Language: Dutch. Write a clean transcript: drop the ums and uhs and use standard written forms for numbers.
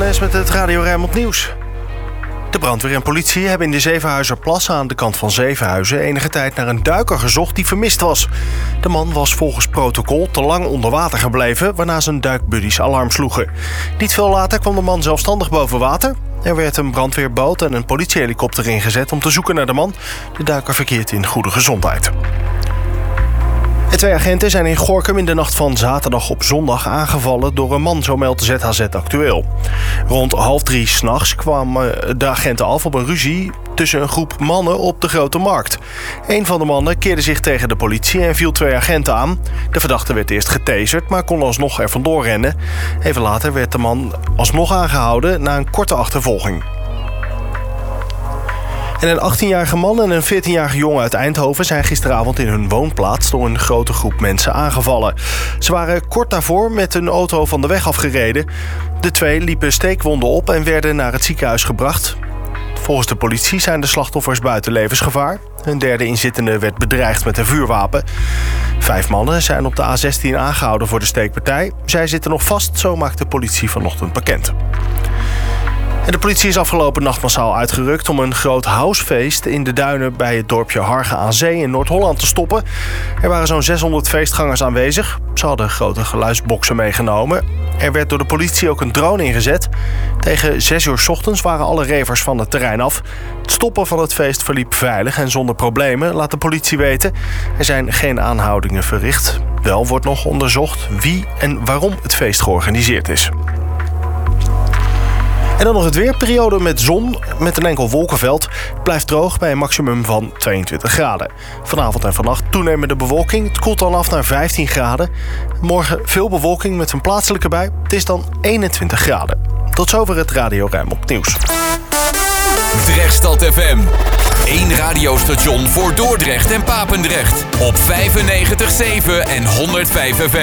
Koolmees met het Radio Rijnmond Nieuws. De brandweer en politie hebben in de Zevenhuizerplas aan de kant van Zevenhuizen enige tijd naar een duiker gezocht die vermist was. De man was volgens protocol te lang onder water gebleven, waarna zijn duikbuddies alarm sloegen. Niet veel later kwam de man zelfstandig boven water. Er werd een brandweerboot en een politiehelikopter ingezet om te zoeken naar de man. De duiker verkeert in goede gezondheid. De 2 agenten zijn in Gorinchem in de nacht van zaterdag op zondag aangevallen door een man, zo meldt ZHZ Actueel. Rond 2:30 s'nachts kwamen de agenten af op een ruzie tussen een groep mannen op de Grote Markt. Een van de mannen keerde zich tegen de politie en viel 2 agenten aan. De verdachte werd eerst getaserd, maar kon alsnog er vandoor rennen. Even later werd de man alsnog aangehouden na een korte achtervolging. En een 18-jarige man en een 14-jarige jongen uit Eindhoven zijn gisteravond in hun woonplaats door een grote groep mensen aangevallen. Ze waren kort daarvoor met een auto van de weg afgereden. De 2 liepen steekwonden op en werden naar het ziekenhuis gebracht. Volgens de politie zijn de slachtoffers buiten levensgevaar. Een derde inzittende werd bedreigd met een vuurwapen. 5 mannen zijn op de A16 aangehouden voor de steekpartij. Zij zitten nog vast, zo maakt de politie vanochtend bekend. En de politie is afgelopen nacht massaal uitgerukt om een groot housefeest in de duinen bij het dorpje Hargen aan Zee in Noord-Holland te stoppen. Er waren zo'n 600 feestgangers aanwezig. Ze hadden grote geluidsboksen meegenomen. Er werd door de politie ook een drone ingezet. Tegen 6 uur 's ochtends waren alle ravers van het terrein af. Het stoppen van het feest verliep veilig en zonder problemen, laat de politie weten. Er zijn geen aanhoudingen verricht. Wel wordt nog onderzocht wie en waarom het feest georganiseerd is. En dan nog het weerperiode met zon, met een enkel wolkenveld. Het blijft droog bij een maximum van 22 graden. Vanavond en vannacht toenemende bewolking. Het koelt dan af naar 15 graden. Morgen veel bewolking met een plaatselijke bui. Het is dan 21 graden. Tot zover het Radio Rijnmond Nieuws. Drechtstad FM. 1 radiostation voor Dordrecht en Papendrecht. Op 95.7 en 105 FM.